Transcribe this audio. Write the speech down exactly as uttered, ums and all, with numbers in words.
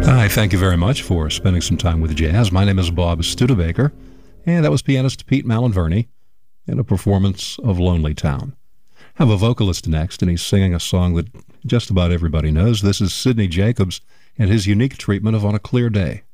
Hi, thank you very much for spending some time with jazz. My name is Bob Studebaker, and that was pianist Pete Malinverni in a performance of Lonely Town. I have a vocalist next, and he's singing a song that just about everybody knows. This is Sidney Jacobs and his unique treatment of On a Clear Day.